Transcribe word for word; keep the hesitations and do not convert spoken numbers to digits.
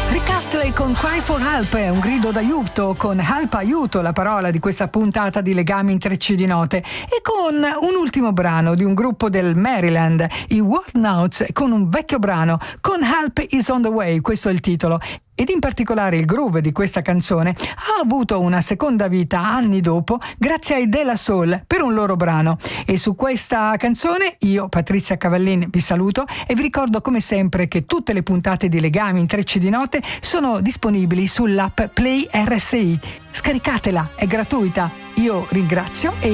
Rick Astley con Cry for Help, un grido d'aiuto, con help, aiuto, la parola di questa puntata di Legami Intrecci di Note, e con un ultimo brano di un gruppo del Maryland, i Whatnauts, con un vecchio brano, con Help is on the Way, questo è il titolo. Ed in particolare il groove di questa canzone ha avuto una seconda vita anni dopo grazie ai De La Soul per un loro brano. E su questa canzone io, Patrizia Cavallin, vi saluto e vi ricordo come sempre che tutte le puntate di Legami Intrecci di Note sono disponibili sull'app Play R S I. Scaricatela, è gratuita. Io ringrazio e